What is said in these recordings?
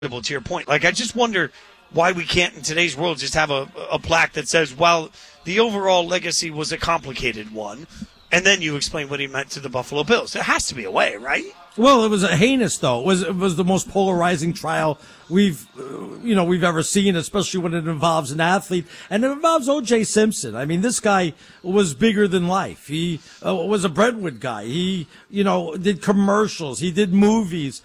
to your point. Like, I just wonder why we can't in today's world just have a plaque that says, well, the overall legacy was a complicated one, and then you explain what he meant to the Buffalo Bills. There has to be a way, right? Well, it was a heinous, though. It was the most polarizing trial we've ever seen, especially when it involves an athlete, and it involves O.J. Simpson. I mean, this guy was bigger than life. He was a Brentwood guy. He, did commercials. He did movies,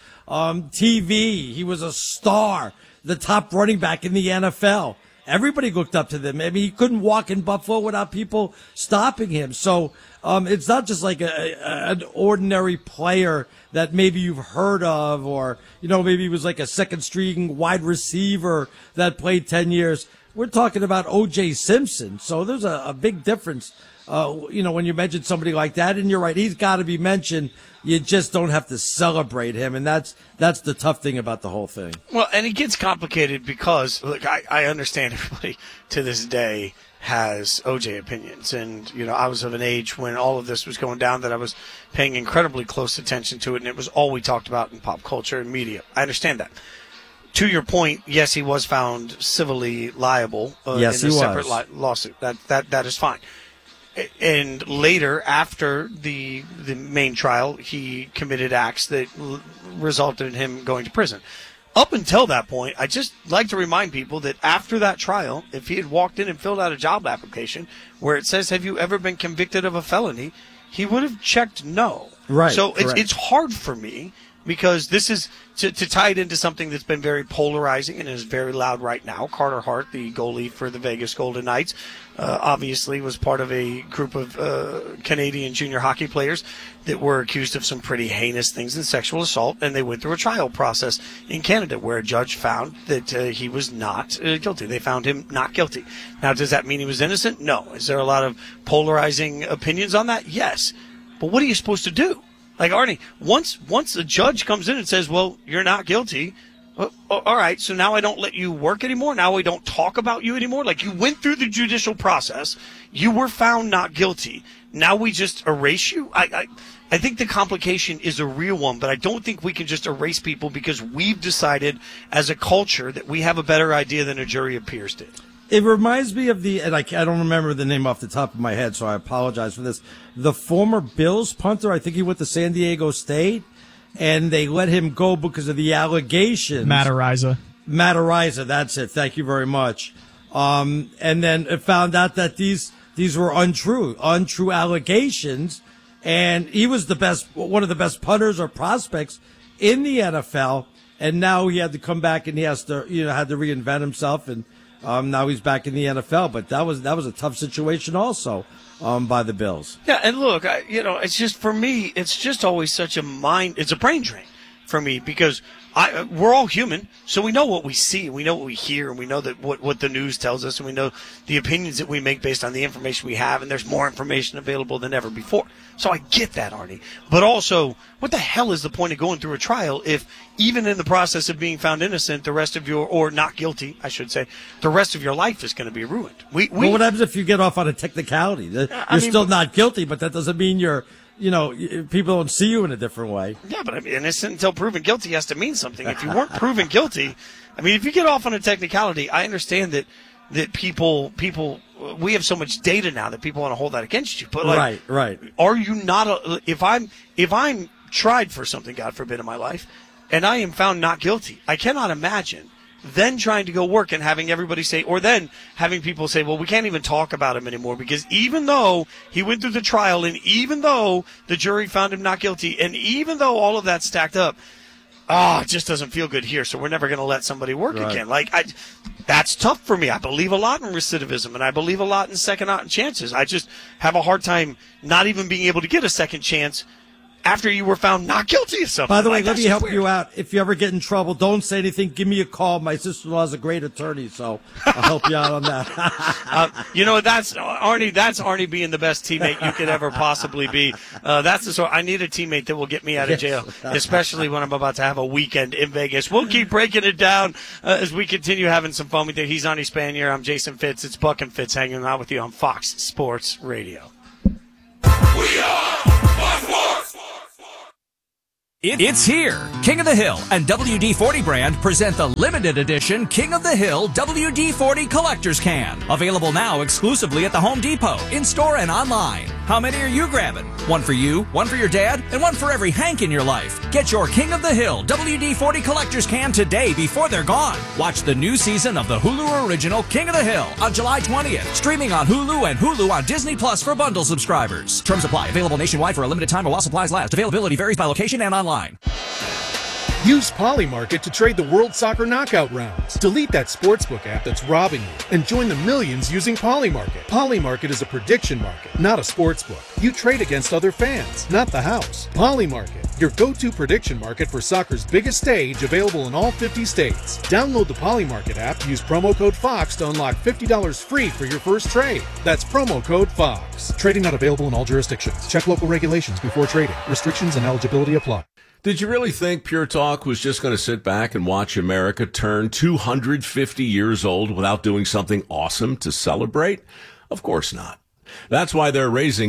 TV. He was a star, the top running back in the NFL. Everybody looked up to them. I mean, he couldn't walk in Buffalo without people stopping him. So it's not just like an ordinary player that maybe you've heard of, or, maybe he was like a second-string wide receiver that played 10 years. We're talking about O.J. Simpson. So there's a big difference, when you mention somebody like that. And you're right, he's got to be mentioned. You just don't have to celebrate him, and that's the tough thing about the whole thing. Well, and it gets complicated because, look, I understand everybody to this day has OJ opinions, and I was of an age when all of this was going down that I was paying incredibly close attention to it, and it was all we talked about in pop culture and media. I understand that. To your point, yes, he was found civilly liable in a separate lawsuit. That is fine. And later, after the main trial, he committed acts that resulted in him going to prison. Up until that point, I just like to remind people that after that trial, if he had walked in and filled out a job application where it says, have you ever been convicted of a felony, he would have checked no. Right. So it's hard for me, because this is to tie it into something that's been very polarizing and is very loud right now. Carter Hart, the goalie for the Vegas Golden Knights, obviously was part of a group of Canadian junior hockey players that were accused of some pretty heinous things in sexual assault, and they went through a trial process in Canada where a judge found that he was not guilty. They found him not guilty. Now, does that mean he was innocent? No. Is there a lot of polarizing opinions on that? Yes. But what are you supposed to do? Like, Arnie, once a judge comes in and says, well, you're not guilty, all right, so now I don't let you work anymore? Now we don't talk about you anymore? Like, you went through the judicial process. You were found not guilty. Now we just erase you? I think the complication is a real one, but I don't think we can just erase people because we've decided as a culture that we have a better idea than a jury of peers did. It reminds me of and I don't remember the name off the top of my head, so I apologize for this. The former Bills punter, I think he went to San Diego State, and they let him go because of the allegations. Matt Araiza, that's it. Thank you very much. And then it found out that these were untrue allegations, and he was one of the best punters or prospects in the NFL, and now he had to come back and he has to, had to reinvent himself, and now he's back in the NFL, but that was a tough situation also by the Bills. Yeah, and look, it's just, for me, it's just always it's a brain drain for me, because we're all human, so we know what we see, we know what we hear, and we know that what the news tells us, and we know the opinions that we make based on the information we have, and there's more information available than ever before. So I get that, Arnie. But also, what the hell is the point of going through a trial if, even in the process of being found innocent, the rest of or not guilty, I should say, the rest of your life is going to be ruined? Well, what happens if you get off on a technicality? You're still not guilty, but that doesn't mean people don't see you in a different way. Yeah, but innocent until proven guilty has to mean something. If you weren't proven guilty, if you get off on a technicality, I understand that people, we have so much data now that people want to hold that against you. But right. Are you not if I'm tried for something, God forbid, in my life, and I am found not guilty, I cannot imagine then trying to go work and having everybody say, or then having people say, well, we can't even talk about him anymore because even though he went through the trial, and even though the jury found him not guilty, and even though all of that stacked up, it just doesn't feel good here, so we're never going to let somebody work again. That's tough for me. I believe a lot in recidivism, and I believe a lot in second chances. I just have a hard time not even being able to get a second chance after you were found not guilty of something. By the way, let me help you out. If you ever get in trouble, don't say anything. Give me a call. My sister-in-law is a great attorney, so I'll help you out on that. That's Arnie being the best teammate you could ever possibly be. That's the sort. I need a teammate that will get me out of jail, especially when I'm about to have a weekend in Vegas. We'll keep breaking it down as we continue having some fun with you. He's Arnie Spanier. I'm Jason Fitz. It's Buck and Fitz hanging out with you on Fox Sports Radio. We are Fox Sports. It's here! King of the Hill and WD-40 brand present the limited edition King of the Hill WD-40 Collector's Can. Available now exclusively at the Home Depot, in-store and online. How many are you grabbing? One for you, one for your dad, and one for every Hank in your life. Get your King of the Hill WD-40 Collector's Can today before they're gone. Watch the new season of the Hulu original King of the Hill on July 20th. Streaming on Hulu and Hulu on Disney Plus for bundle subscribers. Terms apply. Available nationwide for a limited time while supplies last. Availability varies by location and online. Use Polymarket to trade the World Soccer Knockout rounds. Delete that sportsbook app that's robbing you and join the millions using Polymarket. Polymarket is a prediction market, not a sportsbook. You trade against other fans, not the house. Polymarket, your go-to prediction market for soccer's biggest stage, available in all 50 states. Download the Polymarket app, use promo code FOX to unlock $50 free for your first trade. That's promo code FOX. Trading not available in all jurisdictions. Check local regulations before trading. Restrictions and eligibility apply. Did you really think Pure Talk was just going to sit back and watch America turn 250 years old without doing something awesome to celebrate? Of course not. That's why they're raising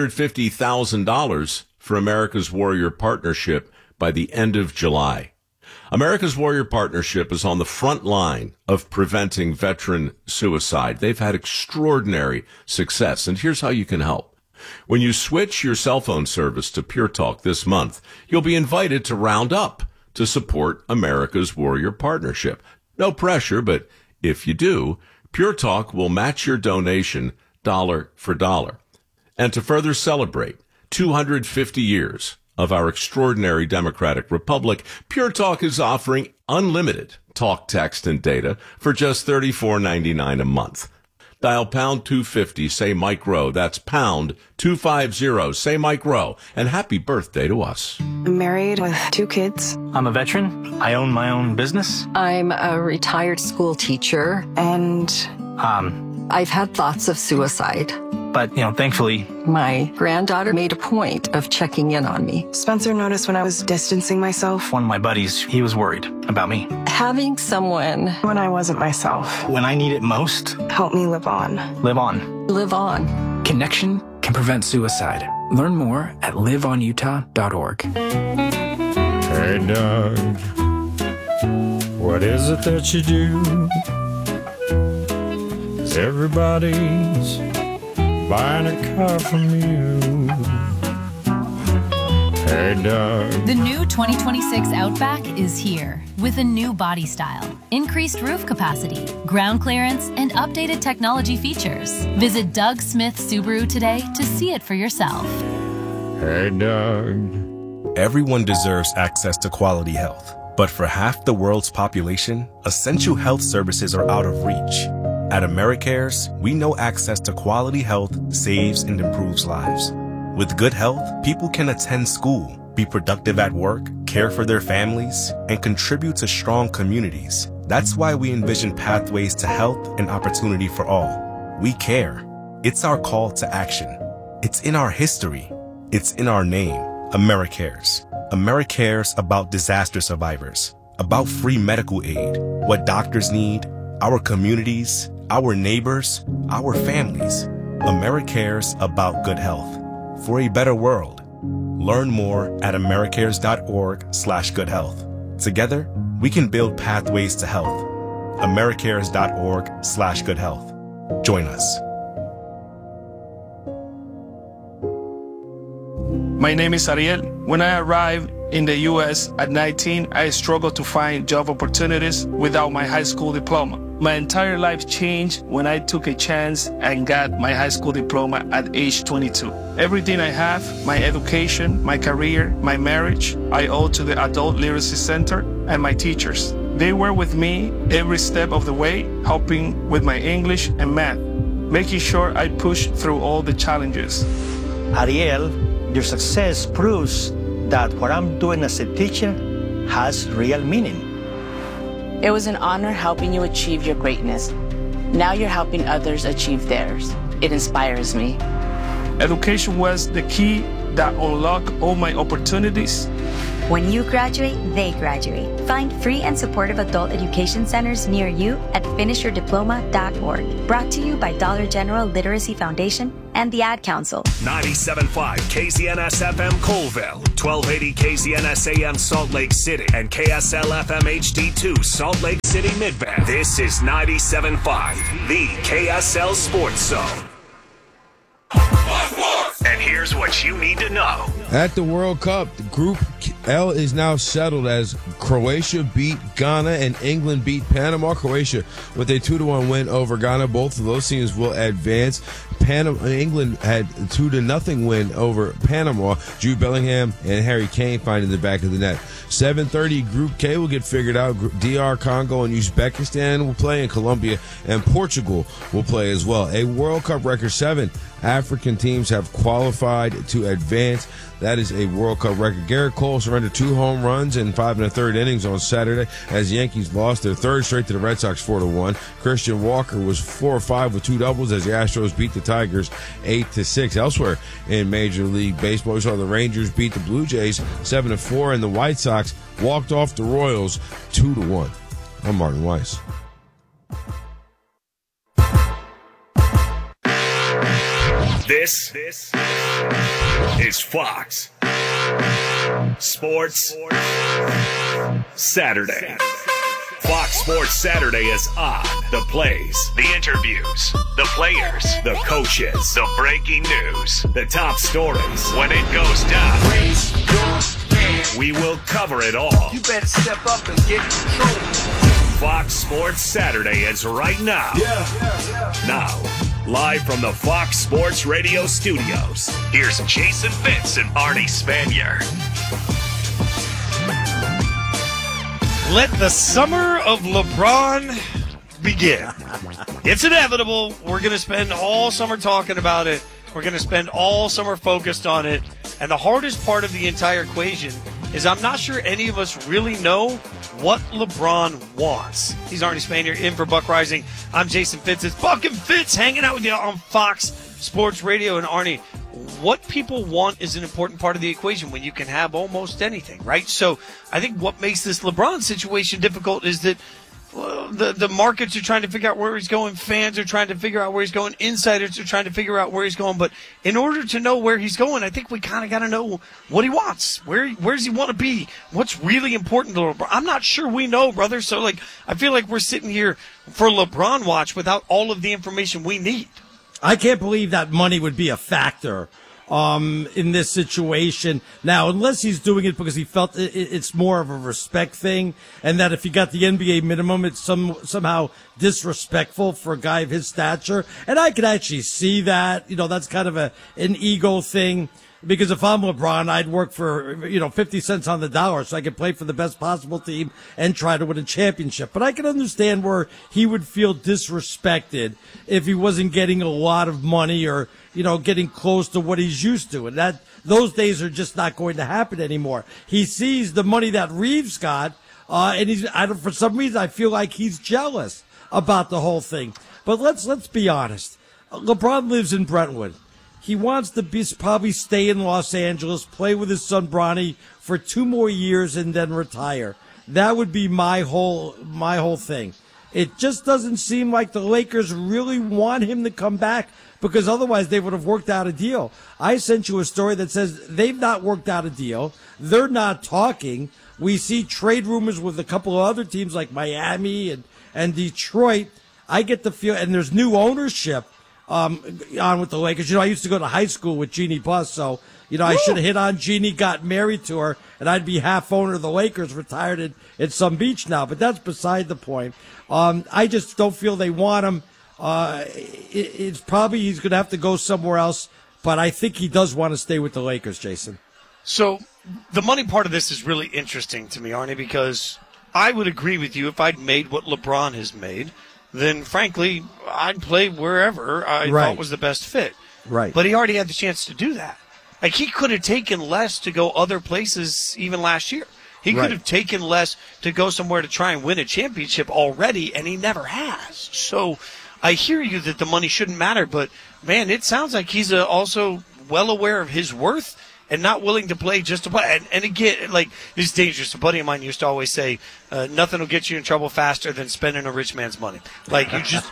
$250,000 for America's Warrior Partnership by the end of July. America's Warrior Partnership is on the front line of preventing veteran suicide. They've had extraordinary success, and here's how you can help. When you switch your cell phone service to Pure Talk this month, you'll be invited to round up to support America's Warrior Partnership. No pressure, but if you do, Pure Talk will match your donation dollar for dollar. And to further celebrate 250 years of our extraordinary democratic republic, Pure Talk is offering unlimited talk, text, and data for just $34.99 a month. Dial pound 250, say Mike Rowe. That's pound 250, say Mike Rowe. And happy birthday to us. I'm married with 2 kids. I'm a veteran. I own my own business. I'm a retired school teacher, and I've had thoughts of suicide. But, thankfully, my granddaughter made a point of checking in on me. Spencer noticed when I was distancing myself. one of my buddies, he was worried about me. Having someone when I wasn't myself When I need it most, help me live on. live on. Live on. Connection can prevent suicide. Learn more at liveonutah.org. Hey, Doug, what is it that you do? Everybody's buying a car from you. Hey, Doug. The new 2026 Outback is here with a new body style, increased roof capacity, ground clearance, and updated technology features. Visit Doug Smith Subaru today to see it for yourself. Hey, Doug. Everyone deserves access to quality health, but for half the world's population, essential health services are out of reach. At AmeriCares, we know access to quality health saves and improves lives. With good health, people can attend school, be productive at work, care for their families, and contribute to strong communities. That's why we envision pathways to health and opportunity for all. We care. It's our call to action. It's in our history. It's in our name. AmeriCares. AmeriCares about disaster survivors, about free medical aid, what doctors need, our communities, our neighbors, our families. AmeriCares about good health. For a better world. Learn more at americares.org/goodhealth. Together, we can build pathways to health. americares.org/goodhealth. Join us. My name is Ariel. When I arrived in the U.S. at 19, I struggled to find job opportunities without my high school diploma. My entire life changed when I took a chance and got my high school diploma at age 22. Everything I have, my education, my career, my marriage, I owe to the Adult Literacy Center and my teachers. They were with me every step of the way, helping with my English and math, making sure I pushed through all the challenges. Ariel, your success proves that what I'm doing as a teacher has real meaning. It was an honor helping you achieve your greatness. Now you're helping others achieve theirs. It inspires me. Education was the key that unlocked all my opportunities When you graduate, they graduate. Find free and supportive adult education centers near you at finishyourdiploma.org. Brought to you by Dollar General Literacy Foundation and the Ad Council. 97.5 KZNS FM Colville, 1280 KZNS AM Salt Lake City, and KSL FM HD2 Salt Lake City Midband. This is 97.5, the KSL Sports Zone. And here's what you need to know. At the World Cup, Group L is now settled as Croatia beat Ghana and England beat Panama. Croatia with a 2-1 win over Ghana. Both of those teams will advance. England had 2-0 win over Panama. Jude Bellingham and Harry Kane finding the back of the net. 7:30 Group K will get figured out. DR Congo and Uzbekistan will play, and Colombia and Portugal will play as well. A World Cup record 7 African teams have qualified to advance. That is a World Cup record. Garrett Cole surrendered 2 home runs in 5 1/3 innings on Saturday as the Yankees lost their third straight to the Red Sox 4-1. Christian Walker was 4 of 5 with 2 doubles as the Astros beat the Tigers 8-6. Elsewhere in Major League Baseball, we saw the Rangers beat the Blue Jays 7-4, and the White Sox walked off the Royals 2-1. I'm Martin Weiss. This is Fox Sports Saturday. Fox Sports Saturday is on. The plays, the interviews, the players, the coaches, the breaking news, the top stories. When it goes down, we will cover it all. You better step up and get control. Fox Sports Saturday is right now. Now, live from the Fox Sports Radio studios, here's Jason Fitz and Arnie Spanier. Let the summer of LeBron begin. It's inevitable. We're going to spend all summer talking about it. We're going to spend all summer focused on it. And the hardest part of the entire equation is I'm not sure any of us really know what LeBron wants. He's Arnie Spanier in for Buck Rising. I'm Jason Fitz. It's Buck and Fitz hanging out with you on Fox Sports Radio. And Arnie, what people want is an important part of the equation when you can have almost anything, right? So I think what makes this LeBron situation difficult is that the markets are trying to figure out where he's going. Fans are trying to figure out where he's going. Insiders are trying to figure out where he's going. But in order to know where he's going, I think we kind of got to know what he wants. Where does he want to be? What's really important to LeBron? I'm not sure we know, brother. So, I feel like we're sitting here for LeBron watch without all of the information we need. I can't believe that money would be a factor in this situation. Now, unless he's doing it because he felt it's more of a respect thing, and that if he got the NBA minimum, it's somehow disrespectful for a guy of his stature. And I could actually see that. That's kind of an ego thing. Because if I'm LeBron, I'd work for, 50 cents on the dollar so I could play for the best possible team and try to win a championship. But I can understand where he would feel disrespected if he wasn't getting a lot of money or, getting close to what he's used to. And those days are just not going to happen anymore. He sees the money that Reeves got, and for some reason, I feel like he's jealous about the whole thing. But let's be honest. LeBron lives in Brentwood. He wants to probably stay in Los Angeles, play with his son Bronny for 2 more years and then retire. That would be my whole thing. It just doesn't seem like the Lakers really want him to come back because otherwise they would have worked out a deal. I sent you a story that says they've not worked out a deal. They're not talking. We see trade rumors with a couple of other teams like Miami and Detroit. I get the feel, and there's new ownership on with the Lakers. I used to go to high school with Jeannie Buss, so, I should have hit on Jeannie, got married to her, and I'd be half owner of the Lakers, retired at some beach now, but that's beside the point. I just don't feel they want him. It's probably he's going to have to go somewhere else, but I think he does want to stay with the Lakers, Jason. So the money part of this is really interesting to me, Arnie, because I would agree with you if I'd made what LeBron has made, then frankly, I'd play wherever I thought was the best fit. Right. But he already had the chance to do that. He could have taken less to go other places even last year. He could have taken less to go somewhere to try and win a championship already, and he never has. So I hear you that the money shouldn't matter, but, man, it sounds like he's also well aware of his worth and not willing to play just to play. And again, like, this is dangerous. A buddy of mine used to always say, nothing will get you in trouble faster than spending a rich man's money. Like, you just,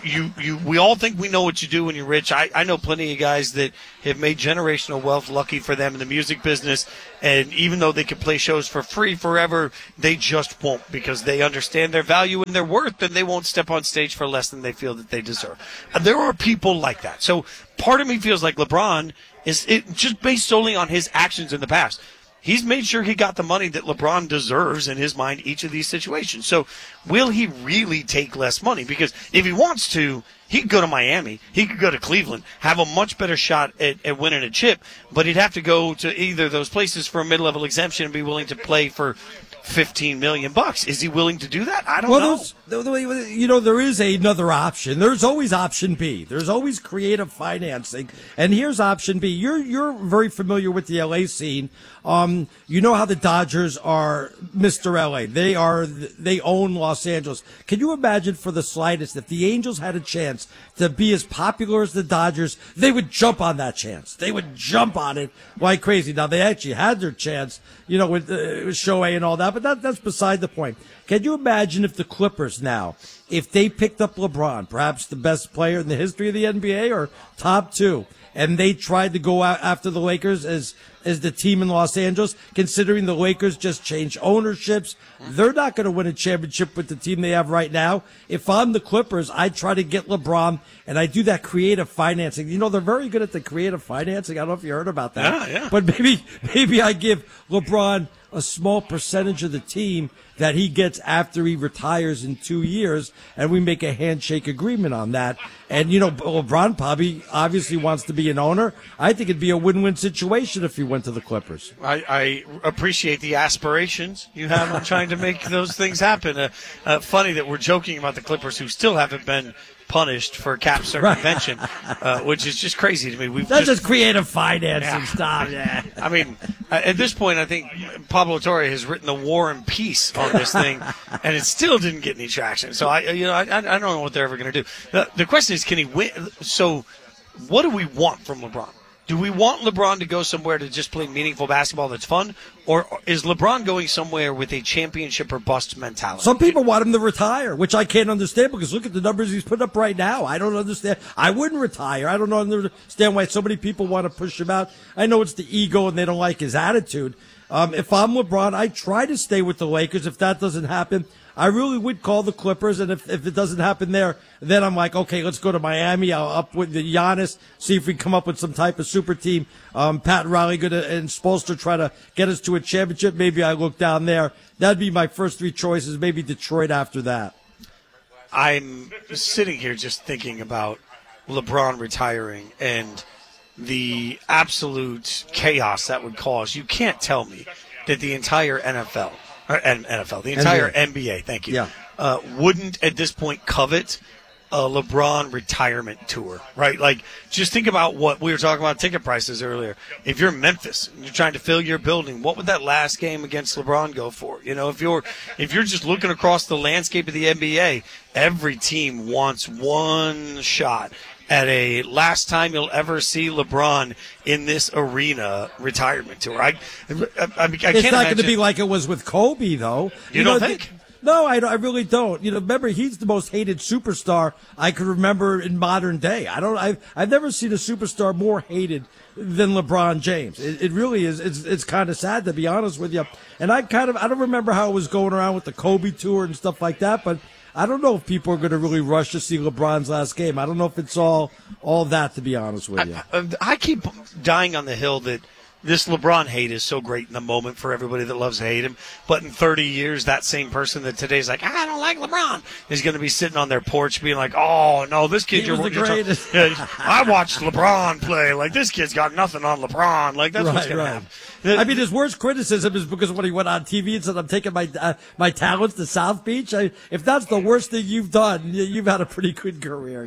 we all think we know what you do when you're rich. I know plenty of guys that have made generational wealth, lucky for them, in the music business. And even though they could play shows for free forever, they just won't, because they understand their value and their worth, and they won't step on stage for less than they feel that they deserve. There are people like that. So part of me feels like LeBron is just based solely on his actions in the past. He's made sure he got the money that LeBron deserves in his mind each of these situations. So will he really take less money? Because if he wants to, he could go to Miami. He could go to Cleveland, have a much better shot at winning a chip, but he'd have to go to either of those places for a mid-level exemption and be willing to play for $15 million. Is he willing to do that? I don't know. There is another option. There's always option B. There's always creative financing. And here's option B. You're very familiar with the LA scene. You know how the Dodgers are Mr. LA. They own Los Angeles. Can you imagine for the slightest, if the Angels had a chance to be as popular as the Dodgers, they would jump on that chance. They would jump on it like crazy. Now, they actually had their chance, with Shohei and all that, but that's beside the point. Can you imagine if the Clippers now, if they picked up LeBron, perhaps the best player in the history of the NBA or top two, and they tried to go out after the Lakers as the team in Los Angeles, considering the Lakers just changed ownerships? They're not going to win a championship with the team they have right now. If I'm the Clippers, I try to get LeBron, and I do that creative financing. They're very good at the creative financing. I don't know if you heard about that. Yeah. But maybe I give LeBron a small percentage of the team that he gets after he retires in 2 years, and we make a handshake agreement on that. And, LeBron probably obviously wants to be an owner. I think it'd be a win-win situation if he went to the Clippers. I appreciate the aspirations you have on trying to make those things happen. Funny that we're joking about the Clippers, who still haven't been punished for cap circumvention, which is just crazy to me. That's just creative financing stuff. Yeah. I mean, at this point, I think Pablo Torre has written the War and Peace on this thing, and it still didn't get any traction. So I don't know what they're ever going to do. The question is, can he win? So, what do we want from LeBron? Do we want LeBron to go somewhere to just play meaningful basketball that's fun? Or is LeBron going somewhere with a championship or bust mentality? Some people want him to retire, which I can't understand, because look at the numbers he's put up right now. I don't understand. I wouldn't retire. I don't understand why so many people want to push him out. I know it's the ego and they don't like his attitude. If I'm LeBron, I try to stay with the Lakers. If that doesn't happen, I really would call the Clippers, and if it doesn't happen there, then I'm like, okay, let's go to Miami. I'll up with the Giannis, see if we come up with some type of super team. Pat Riley and Spoelstra try to get us to a championship. Maybe I look down there. That'd be my first three choices. Maybe Detroit after that. I'm sitting here just thinking about LeBron retiring and the absolute chaos that would cause. You can't tell me that the entire the entire NBA, thank you, wouldn't at this point covet a LeBron retirement tour, right? Like, just think about what we were talking about, ticket prices earlier. If you're Memphis and you're trying to fill your building, what would that last game against LeBron go for? If you're just looking across the landscape of the NBA, every team wants one shot at a last time you'll ever see LeBron in this arena retirement tour. I can't imagine. It's not going to be like it was with Kobe, though. You don't think? No, I really don't. Remember, he's the most hated superstar I could remember in modern day. I've never seen a superstar more hated than LeBron James. It really is. It's kind of sad, to be honest with you. And I don't remember how it was going around with the Kobe tour and stuff like that, but I don't know if people are going to really rush to see LeBron's last game. I don't know if it's all that, to be honest with you. I keep dying on the hill that this LeBron hate is so great in the moment for everybody that loves to hate him. But in 30 years, that same person that today's like, I don't like LeBron, is going to be sitting on their porch being like, oh, no, this kid, was the greatest. I watched LeBron play. Like, this kid's got nothing on LeBron. Like, that's what's going to happen. I mean, his worst criticism is because when he went on TV and said, I'm taking my talents to South Beach. If that's the worst thing you've done, you've had a pretty good career.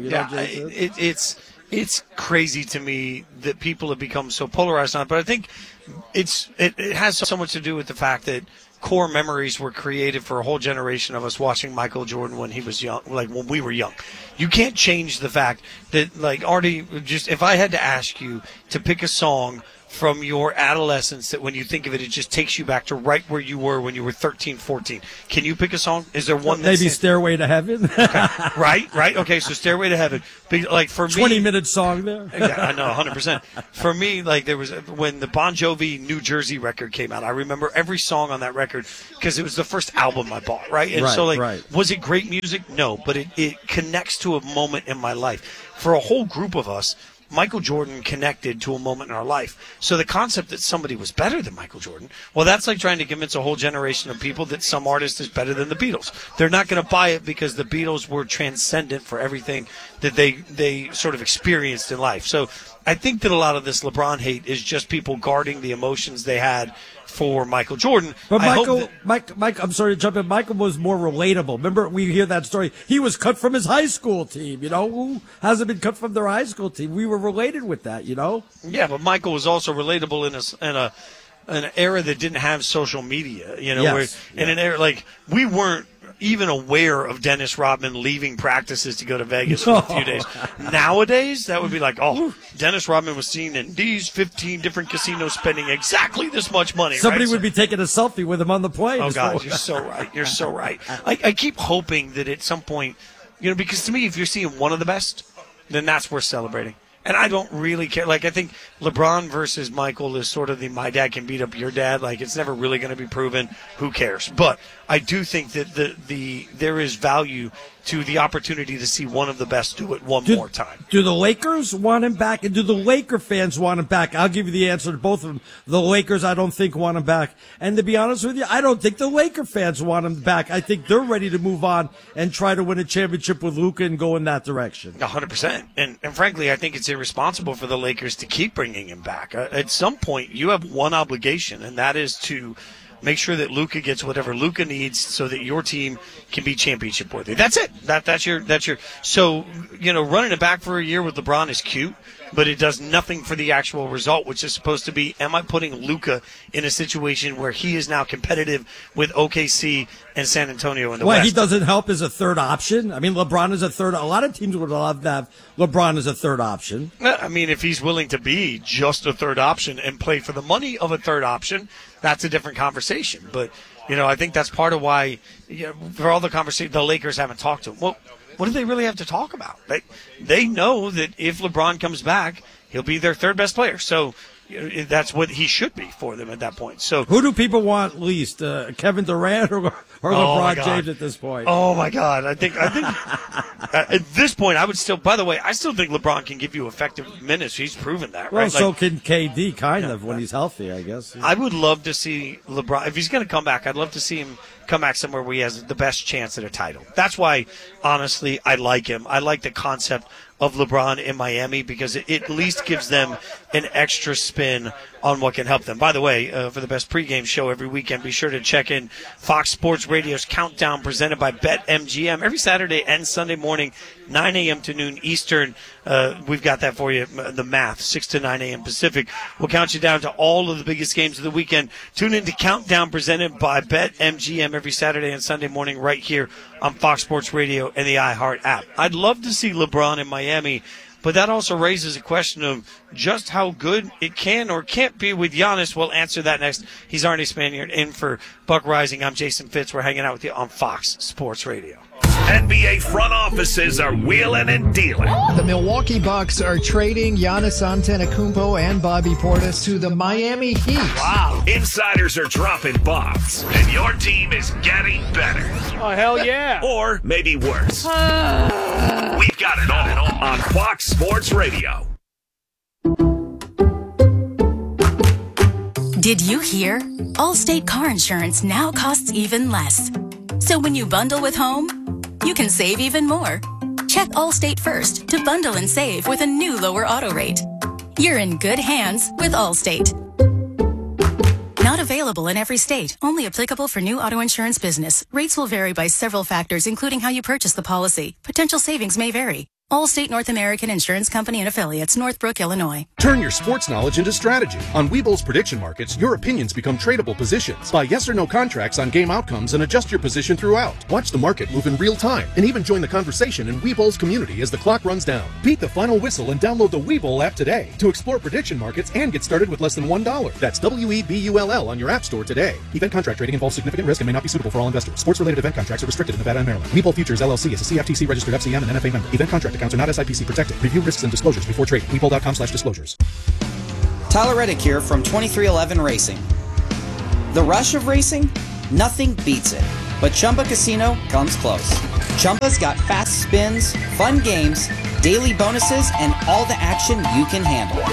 It's crazy to me that people have become so polarized on it, but I think it has so much to do with the fact that core memories were created for a whole generation of us watching Michael Jordan when he was young, like when we were young. You can't change the fact that, like, Artie, just if I had to ask you to pick a song from your adolescence that when you think of it, it just takes you back to right where you were when you were 13, 14? Can you pick a song? Is there one that's maybe Stairway to Heaven? Okay. Right. Okay, so Stairway to Heaven. Like for me, 20-minute song there. Yeah, I know, 100%. For me, like there was when the Bon Jovi New Jersey record came out, I remember every song on that record because it was the first album I bought, right? And so was it great music? No, but it connects to a moment in my life. For a whole group of us, Michael Jordan connected to a moment in our life. So the concept that somebody was better than Michael Jordan, well, that's like trying to convince a whole generation of people that some artist is better than the Beatles. They're not going to buy it because the Beatles were transcendent for everything that they sort of experienced in life. So I think that a lot of this LeBron hate is just people guarding the emotions they had for Michael Jordan. But Mike, I'm sorry to jump in. Michael was more relatable. Remember, we hear that story. He was cut from his high school team. You know, who hasn't been cut from their high school team? We were related with that. You know. Yeah, but Michael was also relatable in an era that didn't have social media. You know, in an era like we weren't even aware of Dennis Rodman leaving practices to go to Vegas for a few days. Nowadays, that would be like, oh, Dennis Rodman was seen in these 15 different casinos spending exactly this much money. Somebody would be taking a selfie with him on the plane. Oh, God, you're so right. You're so right. I keep hoping that at some point, you know, because to me, if you're seeing one of the best, then that's worth celebrating. And I don't really care. Like, I think LeBron versus Michael is sort of the my dad can beat up your dad. Like, it's never really going to be proven. Who cares? But I do think that there is value to the opportunity to see one of the best do it more time. Do the Lakers want him back? And do the Laker fans want him back? I'll give you the answer to both of them. The Lakers, I don't think, want him back. And to be honest with you, I don't think the Laker fans want him back. I think they're ready to move on and try to win a championship with Luka and go in that direction. 100%. And frankly, I think it's irresponsible for the Lakers to keep bringing him back. At some point, you have one obligation, and that is to make sure that Luka gets whatever Luka needs so that your team can be championship worthy. That's it. That's your. So, you know, running it back for a year with LeBron is cute, but it does nothing for the actual result, which is supposed to be, am I putting Luka in a situation where he is now competitive with OKC and San Antonio in the West? He doesn't help as a third option. I mean, LeBron is a third. A lot of teams would love to have LeBron as a third option. I mean, if he's willing to be just a third option and play for the money of a third option, that's a different conversation. But, you know, I think that's part of why, you know, for all the conversation, the Lakers haven't talked to him. Well, what do they really have to talk about? They know that if LeBron comes back, he'll be their third best player. So that's what he should be for them at that point. So who do people want least, Kevin Durant or LeBron James at this point? Oh my God! I think at this point I would still. By the way, I still think LeBron can give you effective minutes. He's proven that, right? Well, so can KD, kind of, when he's healthy, I guess. I would love to see LeBron if he's going to come back. I'd love to see him come back somewhere where he has the best chance at a title. That's why, honestly, I like him. I like the concept of LeBron in Miami because it at least gives them an extra spin on what can help them. By the way, for the best pregame show every weekend, be sure to check in Fox Sports Radio's Countdown presented by BetMGM every Saturday and Sunday morning, 9 a.m. to noon Eastern. We've got that for you, the math, 6 to 9 a.m. Pacific. We'll count you down to all of the biggest games of the weekend. Tune in to Countdown presented by BetMGM every Saturday and Sunday morning right here on Fox Sports Radio and the iHeart app. I'd love to see LeBron in Miami, but that also raises a question of just how good it can or can't be with Giannis. We'll answer that next. He's Arnie Spaniard in for Buck Rising. I'm Jason Fitz. We're hanging out with you on Fox Sports Radio. NBA front offices are wheeling and dealing. The Milwaukee Bucks are trading Giannis Antetokounmpo and Bobby Portis to the Miami Heat. Wow. Insiders are dropping bombs, and your team is getting better. Oh, hell yeah. Or maybe worse. We've got it all on Fox Sports Radio. Did you hear? Allstate car insurance now costs even less. So when you bundle with home, you can save even more. Check Allstate first to bundle and save with a new lower auto rate. You're in good hands with Allstate. Not available in every state. Only applicable for new auto insurance business. Rates will vary by several factors, including how you purchase the policy. Potential savings may vary. Allstate North American Insurance Company and Affiliates, Northbrook, Illinois. Turn your sports knowledge into strategy. On Webull's prediction markets, your opinions become tradable positions. Buy yes or no contracts on game outcomes and adjust your position throughout. Watch the market move in real time and even join the conversation in Webull's community as the clock runs down. Beat the final whistle and download the Webull app today to explore prediction markets and get started with less than $1. That's WEBULL on your app store today. Event contract trading involves significant risk and may not be suitable for all investors. Sports-related event contracts are restricted in Nevada and Maryland. Webull Futures LLC is a CFTC registered FCM and NFA member. Event contract accounts are not SIPC protected. Review risks and disclosures before trading. Webull.com/disclosures. Tyler Reddick here from 2311 Racing. The rush of racing? Nothing beats it. But Chumba Casino comes close. Chumba's got fast spins, fun games, daily bonuses, and all the action you can handle.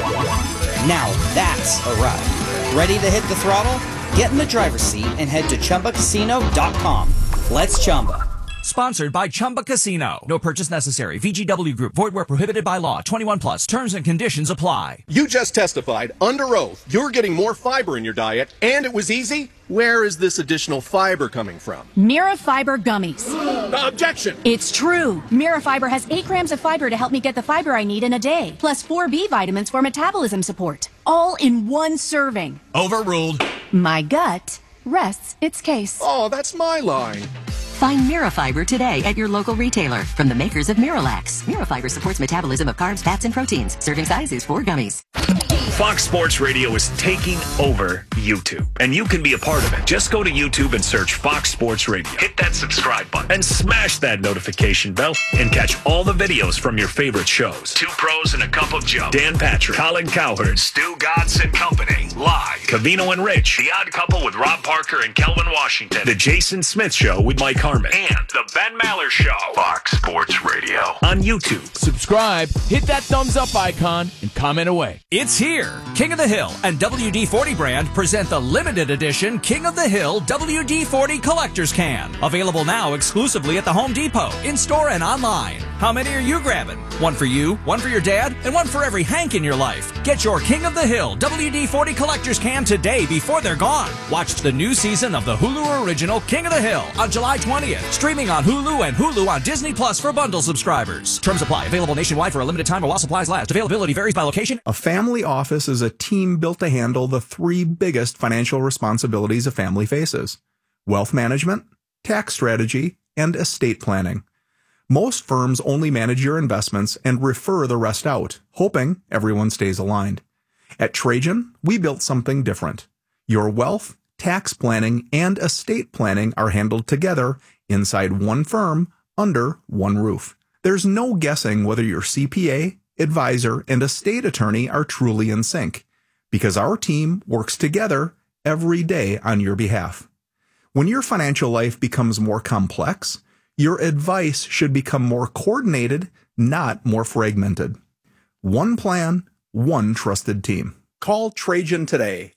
Now that's a ride. Ready to hit the throttle? Get in the driver's seat and head to ChumbaCasino.com. Let's Chumba. Sponsored by Chumba Casino. No purchase necessary. VGW Group. Void where prohibited by law. 21 plus. Terms and conditions apply. You just testified under oath you're getting more fiber in your diet, and it was easy? Where is this additional fiber coming from? Mirafiber gummies. Objection! It's true. Mirafiber has 8 grams of fiber to help me get the fiber I need in a day, plus 4 B vitamins for metabolism support. All in one serving. Overruled. My gut rests its case. Oh, that's my line. Find Mirafiber today at your local retailer from the makers of Miralax. Mirafiber supports metabolism of carbs, fats, and proteins. Serving size is 4 gummies. Fox Sports Radio is taking over YouTube, and you can be a part of it. Just go to YouTube and search Fox Sports Radio. Hit that subscribe button and smash that notification bell and catch all the videos from your favorite shows. Two Pros and a Cup of Joe. Dan Patrick, Colin Cowherd, Stu Godson and Company. Live. Cavino and Rich. The Odd Couple with Rob Parker and Kelvin Washington. The Jason Smith Show with Mike Harmon. And the Ben Maller Show. Fox Sports Radio on YouTube. Subscribe, hit that thumbs up icon, and comment away. It's here. King of the Hill and WD-40 brand present the limited edition King of the Hill WD-40 Collector's Can. Available now exclusively at the Home Depot, in-store and online. How many are you grabbing? One for you, one for your dad, and one for every Hank in your life. Get your King of the Hill WD-40 Collector's Can today before they're gone. Watch the new season of the Hulu original King of the Hill on July 20th. Streaming on Hulu and Hulu on Disney Plus for bundle subscribers. Terms apply. Available nationwide for a limited time or while supplies last. Availability varies by location. A family office is a team built to handle the 3 biggest financial responsibilities a family faces: wealth management, tax strategy, and estate planning. Most firms only manage your investments and refer the rest out, hoping everyone stays aligned. At Trajan, we built something different. Your wealth, tax planning, and estate planning are handled together inside one firm under one roof. There's no guessing whether your CPA, advisor, and estate attorney are truly in sync, because our team works together every day on your behalf. When your financial life becomes more complex, your advice should become more coordinated, not more fragmented. One plan, one trusted team. Call Trajan today,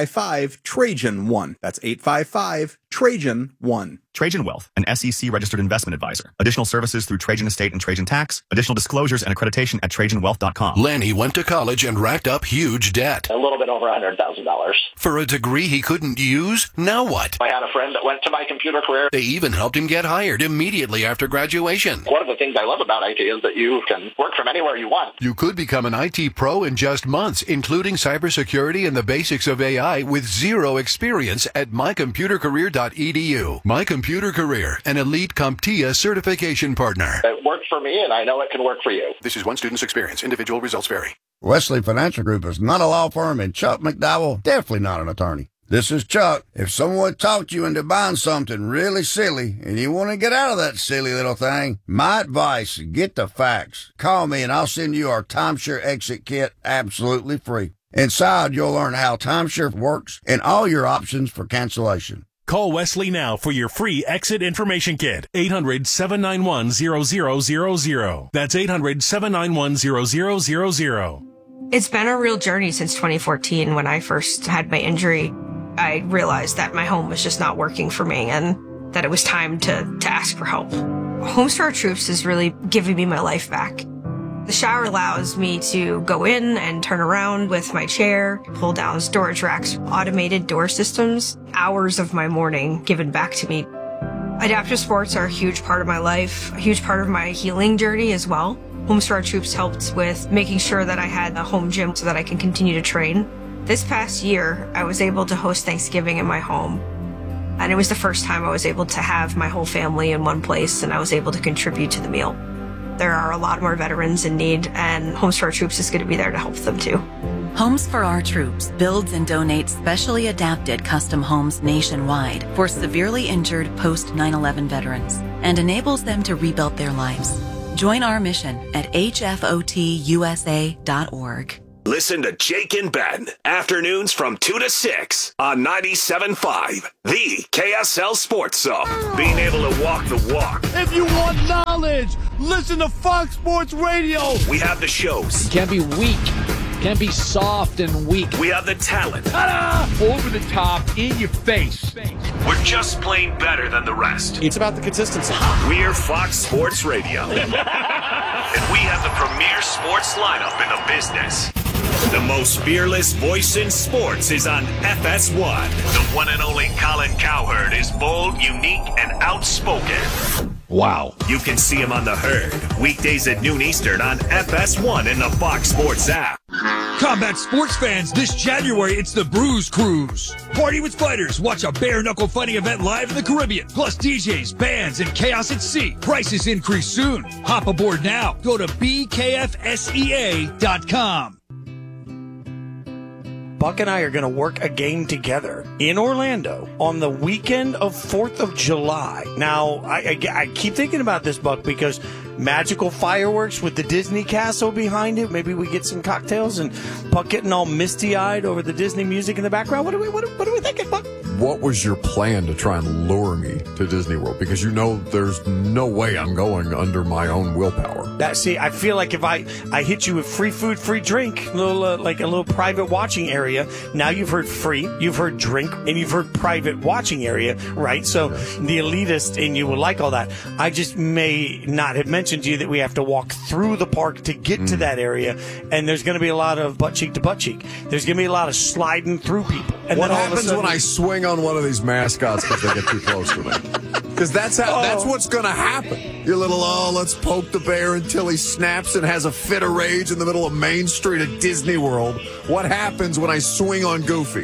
855-TRAJAN-1. That's 855-TRAJAN-1. Trajan Wealth, an SEC-registered investment advisor. Additional services through Trajan Estate and Trajan Tax. Additional disclosures and accreditation at TrajanWealth.com. Lenny went to college and racked up huge debt. A little bit over $100,000. For a degree he couldn't use? Now what? I had a friend that went to My Computer Career. They even helped him get hired immediately after graduation. One of the things I love about IT is that you can work from anywhere you want. You could become an IT pro in just months, including cybersecurity and the basics of AI with zero experience at mycomputercareer.edu. My Computer Career, an elite CompTIA certification partner. It worked for me, and I know it can work for you. This is one student's experience. Individual results vary. Wesley Financial Group is not a law firm, and Chuck McDowell definitely not an attorney. This is Chuck. If someone talked you into buying something really silly and you want to get out of that silly little thing, my advice, get the facts. Call me and I'll send you our timeshare exit kit absolutely free. Inside, you'll learn how timeshare works and all your options for cancellation. Call Wesley now for your free exit information kit. 800-791-0000. That's 800-791-0000. It's been a real journey since 2014 when I first had my injury. I realized that my home was just not working for me and that it was time to ask for help. Homes for Our Troops is really giving me my life back. The shower allows me to go in and turn around with my chair, pull down storage racks, automated door systems, hours of my morning given back to me. Adaptive sports are a huge part of my life, a huge part of my healing journey as well. Homes for Our Troops helped with making sure that I had a home gym so that I can continue to train. This past year, I was able to host Thanksgiving in my home. And it was the first time I was able to have my whole family in one place, and I was able to contribute to the meal. There are a lot more veterans in need, and Homes for Our Troops is going to be there to help them too. Homes for Our Troops builds and donates specially adapted custom homes nationwide for severely injured post 9/11 veterans and enables them to rebuild their lives. Join our mission at hfotusa.org. Listen to Jake and Ben, afternoons from 2 to 6 on 97.5, the KSL Sports Zone. Being able to walk the walk. If you want knowledge, listen to Fox Sports Radio. We have the shows. You can't be weak. You can't be soft and weak. We have the talent. Ta-da! Over the top, in your face. We're just plain better than the rest. It's about the consistency. We're Fox Sports Radio. And we have the premier sports lineup in the business. The most fearless voice in sports is on FS1. The one and only Colin Cowherd is bold, unique, and outspoken. Wow. You can see him on The Herd, weekdays at noon Eastern on FS1 in the Fox Sports app. Combat sports fans, this January it's the Bruise Cruise. Party with fighters, watch a bare-knuckle fighting event live in the Caribbean, plus DJs, bands, and chaos at sea. Prices increase soon. Hop aboard now. Go to bkfsea.com. Buck and I are going to work a game together in Orlando on the weekend of 4th of July. Now, I keep thinking about this, Buck, because magical fireworks with the Disney castle behind it. Maybe we get some cocktails and Buck getting all misty-eyed over the Disney music in the background. What are we thinking, Buck? What was your plan to try and lure me to Disney World? Because you know there's no way I'm going under my own willpower. I feel like if I hit you with free food, free drink, like a little private watching area. Now you've heard free, you've heard drink, and you've heard private watching area, right? So the elitist in you will like all that. I just may not have mentioned to you that we have to walk through the park to get to that area, and there's going to be a lot of butt cheek to butt cheek. There's going to be a lot of sliding through people. And what then happens when I swing on one of these mascots because they get too close to me? Because that's what's going to happen. Your little, let's poke the bear until he snaps and has a fit of rage in the middle of Main Street at Disney World. What happens when I swing on Goofy?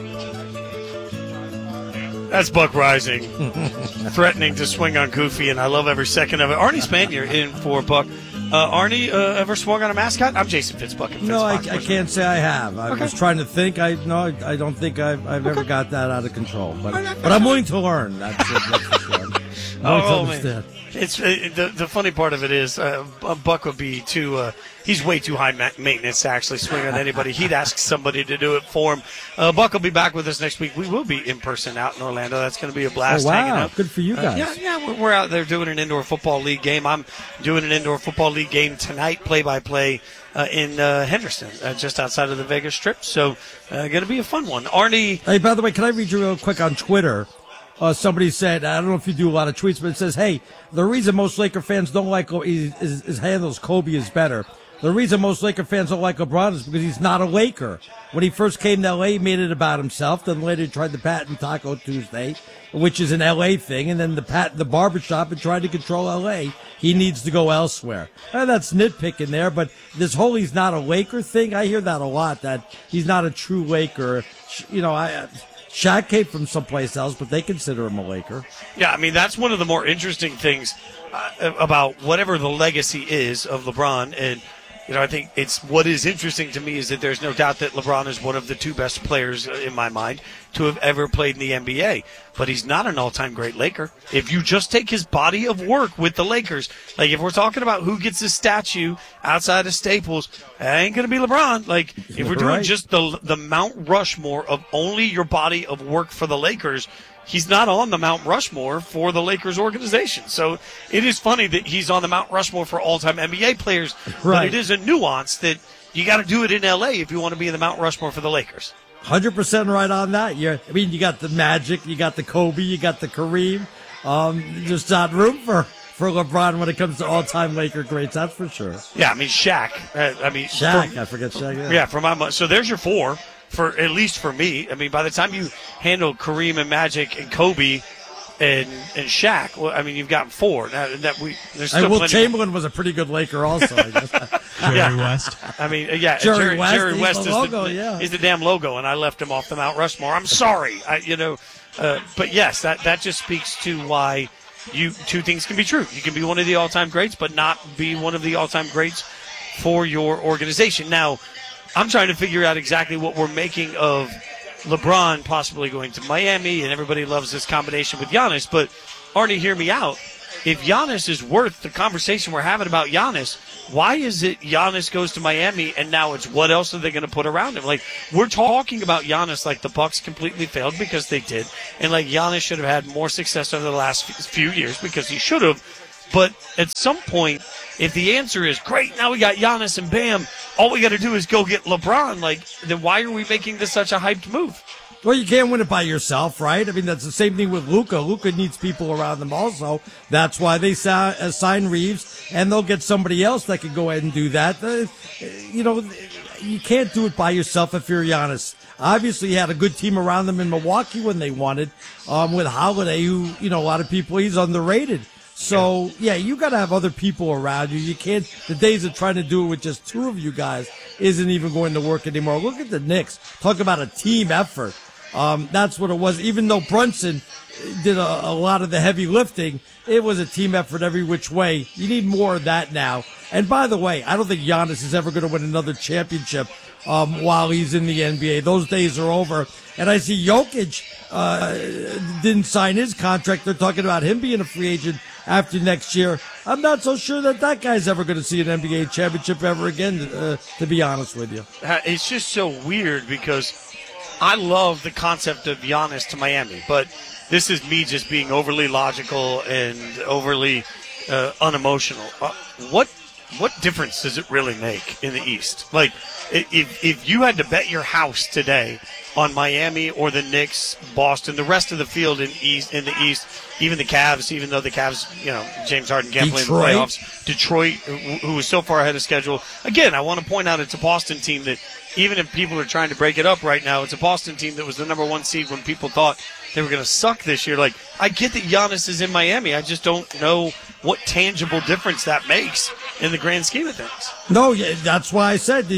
That's Buck Rising, threatening to swing on Goofy, and I love every second of it. Arnie Spanier in for Buck. Arnie, ever swung on a mascot? I'm Jason Fitzbucket. No, I can't say I have. I was trying to think. I don't think I've ever got that out of control. But I'm willing to learn. That's for sure. Man. It's the funny part of it is Buck would be he's way too high maintenance to actually swing on anybody. He'd ask somebody to do it for him. Buck will be back with us next week. We will be in person out in Orlando. That's going to be a blast. Hanging out. Good for you guys. We're out there doing an indoor football league game. I'm doing an indoor football league game tonight, play-by-play in Henderson, just outside of the Vegas Strip. So going to be a fun one. Arnie. Hey, by the way, can I read you real quick on Twitter? Somebody said, I don't know if you do a lot of tweets, but it says, hey, the reason most Laker fans don't like his handles Kobe is better. The reason most Laker fans don't like LeBron is because he's not a Laker. When he first came to L.A., he made it about himself. Then later he tried to patent Taco Tuesday, which is an L.A. thing. And then the barbershop and tried to control L.A. He needs to go elsewhere. That's nitpicking there, but this whole he's not a Laker thing, I hear that a lot, that he's not a true Laker. Shaq came from someplace else, but they consider him a Laker. Yeah, I mean, that's one of the more interesting things about whatever the legacy is of LeBron. And, I think what is interesting to me is that there's no doubt that LeBron is one of the two best players in my mind to have ever played in the NBA. But he's not an all-time great Laker. If you just take his body of work with the Lakers, like if we're talking about who gets a statue outside of Staples, it ain't going to be LeBron. Like if we're doing just the Mount Rushmore of only your body of work for the Lakers, he's not on the Mount Rushmore for the Lakers organization. So it is funny that he's on the Mount Rushmore for all-time NBA players, but it is a nuance that you got to do it in L.A. if you want to be in the Mount Rushmore for the Lakers. 100% right on that. You got the Magic, you got the Kobe, you got the Kareem. Just not room for LeBron when it comes to all-time Laker greats, that's for sure. Yeah, I mean, Shaq. I forget Shaq. Yeah, for my so there's your four. For at least for me, I mean, by the time you handle Kareem and Magic and Kobe, and Shaq. Well, I mean, you've got 4. There's still Will plenty. Chamberlain was a pretty good Laker also, I guess. Jerry West. I mean, yeah, Jerry West West is the logo, yeah. is the damn logo, and I left him off the Mount Rushmore. I'm sorry, but yes, that just speaks to why two things can be true. You can be one of the all-time greats, but not be one of the all-time greats for your organization. Now, I'm trying to figure out exactly what we're making of LeBron possibly going to Miami, and everybody loves this combination with Giannis. But, Arnie, hear me out. If Giannis is worth the conversation we're having about Giannis, why is it Giannis goes to Miami and now it's what else are they going to put around him? Like, we're talking about Giannis like the Bucks completely failed because they did. And like Giannis should have had more success over the last few years because he should have. But at some point, if the answer is, great, now we got Giannis and bam, all we got to do is go get LeBron, like, then why are we making this such a hyped move? Well, you can't win it by yourself, right? I mean, that's the same thing with Luka. Luka needs people around them also. That's why they sign Reeves, and they'll get somebody else that can go ahead and do that. You can't do it by yourself if you're Giannis. Obviously, he had a good team around them in Milwaukee when they wanted, with Holiday, who, a lot of people, he's underrated. So, yeah, you got to have other people around you. You can't, the days of trying to do it with just 2 of you guys isn't even going to work anymore. Look at the Knicks. Talk about a team effort. That's what it was. Even though Brunson did a lot of the heavy lifting, it was a team effort every which way. You need more of that now. And by the way, I don't think Giannis is ever going to win another championship while he's in the NBA. Those days are over. And I see Jokic didn't sign his contract. They're talking about him being a free agent after next year. I'm not so sure that guy's ever going to see an NBA championship ever again, to be honest with you. It's just so weird because I love the concept of Giannis to Miami, but this is me just being overly logical and overly unemotional. What difference does it really make in the East? Like, if you had to bet your house today on Miami or the Knicks, Boston, the rest of the field in the East, even the Cavs, even though the Cavs, James Harden can't play in the playoffs, Detroit, who was so far ahead of schedule. Again, I want to point out it's a Boston team that, even if people are trying to break it up right now, it's a Boston team that was the number 1 seed when people thought they were going to suck this year. Like, I get that Giannis is in Miami. I just don't know what tangible difference that makes in the grand scheme of things. No, that's why I said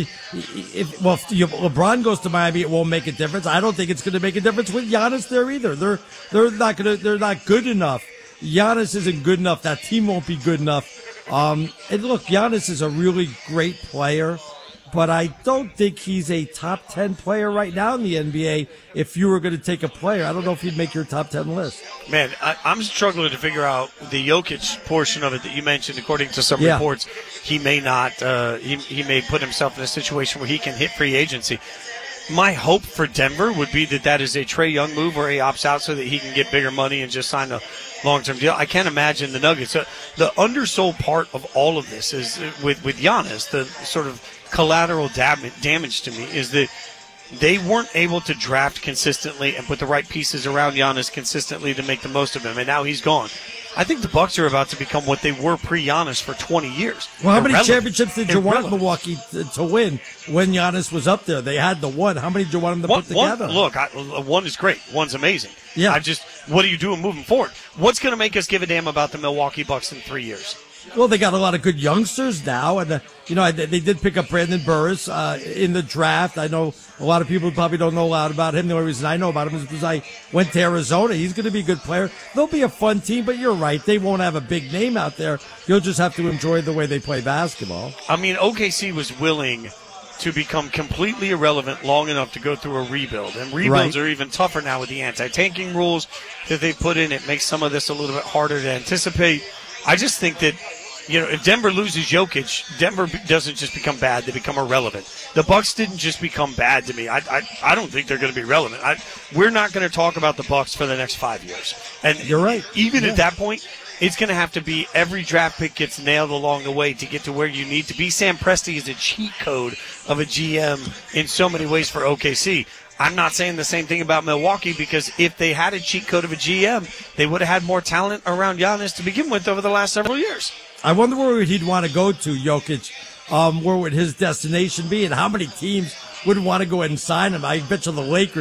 if LeBron goes to Miami, it won't make a difference. I don't think it's going to make a difference with Giannis there either. They're not good enough. Giannis isn't good enough. That team won't be good enough. And look, Giannis is a really great player, but I don't think he's a top 10 player right now in the NBA. If you were going to take a player, I don't know if he'd make your top 10 list. Man, I'm struggling to figure out the Jokic portion of it that you mentioned. According to some reports, he may not. He may put himself in a situation where he can hit free agency. My hope for Denver would be that is a Trae Young move where he opts out so that he can get bigger money and just sign a long-term deal. I can't imagine the Nuggets. The undersold part of all of this is with Giannis, the sort of collateral damage to me is that they weren't able to draft consistently and put the right pieces around Giannis consistently to make the most of him, and now he's gone. I think the Bucks are about to become what they were pre-Giannis for 20 years. Well, how many championships did you want Milwaukee to win when Giannis was up there? They had the one. How many did you want them to put together? Look, one is great. One's amazing. Yeah. What are you doing moving forward? What's going to make us give a damn about the Milwaukee Bucks in 3 years? Well, they got a lot of good youngsters now, and they did pick up Brandon Burris in the draft. I know a lot of people probably don't know a lot about him. The only reason I know about him is because I went to Arizona. He's going to be a good player. They'll be a fun team, but you're right. They won't have a big name out there. You'll just have to enjoy the way they play basketball. I mean, OKC was willing to become completely irrelevant long enough to go through a rebuild. And rebuilds are even tougher now with the anti-tanking rules that they put in. It makes some of this a little bit harder to anticipate. I just think that, if Denver loses Jokic, Denver doesn't just become bad, they become irrelevant. The Bucks didn't just become bad to me. I don't think they're going to be relevant. We're not going to talk about the Bucks for the next 5 years. And you're right. Even at that point, it's going to have to be every draft pick gets nailed along the way to get to where you need to be. Sam Presti is a cheat code of a GM in so many ways for OKC. I'm not saying the same thing about Milwaukee because if they had a cheat code of a GM, they would have had more talent around Giannis to begin with over the last several years. I wonder where he'd want to go to, Jokic. Where would his destination be, and how many teams would want to go ahead and sign him? I bet you the Lakers